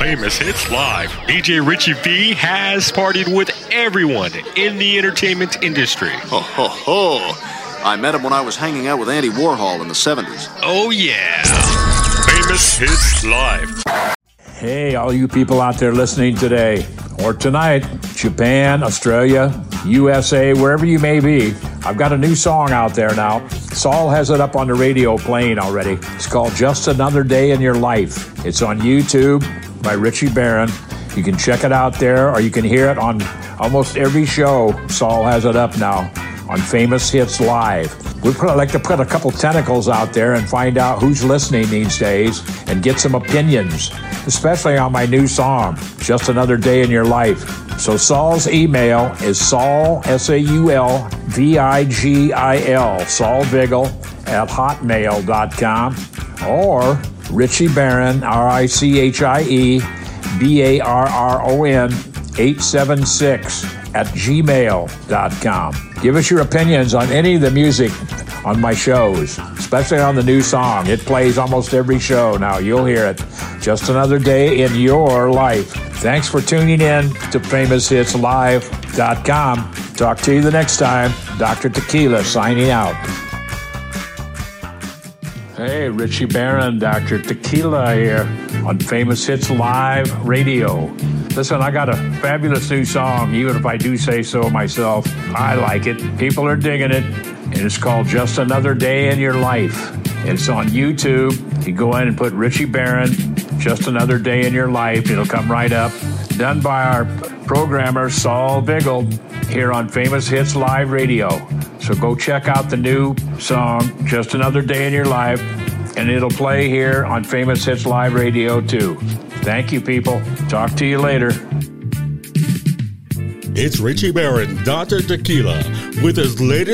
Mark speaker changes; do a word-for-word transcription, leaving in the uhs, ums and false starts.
Speaker 1: Famous Hits Live, D J Richie V has partied with everyone in the entertainment industry.
Speaker 2: Ho, ho, ho. I met him when I was hanging out with Andy Warhol in the seventies.
Speaker 1: Oh, yeah. Famous Hits Live.
Speaker 3: Hey, all you people out there listening today, or tonight, Japan, Australia, U S A, wherever you may be, I've got a new song out there now. Saul has it up on the radio playing already. It's called Just Another Day in Your Life. It's on YouTube by Richie Barron. You can check it out there, or you can hear it on almost every show. Saul has it up now on Famous Hits Live. We'd like to put a couple tentacles out there and find out who's listening these days and get some opinions, especially on my new song, Just Another Day in Your Life. So Saul's email is Saul, S A U L V I G I L, Saul Vigil at hotmail dot com, or Richie Barron, R I C H I E B A R R O N, eight seven six at gmail dot com. Give us your opinions on any of the music on my shows, especially on the new song. It plays almost every show now. You'll hear it. Just Another Day in Your Life. Thanks for tuning in to famous hits live dot com. Talk to you the next time. Doctor Tequila signing out. Hey, Richie Barron, Doctor Tequila here on Famous Hits Live Radio. Listen, I got a fabulous new song, even if I do say so myself. I like it. People are digging it. And it's called Just Another Day in Your Life. It's on YouTube. You go in and put Richie Barron, Just Another Day in Your Life. It'll come right up. Done by our programmer, Saul Vigil, here on Famous Hits Live Radio. So go check out the new song, Just Another Day in Your Life, and it'll play here on Famous Hits Live Radio too. Thank you, people. Talk to you later.
Speaker 4: It's Richie Barron, Doctor Tequila, with his latest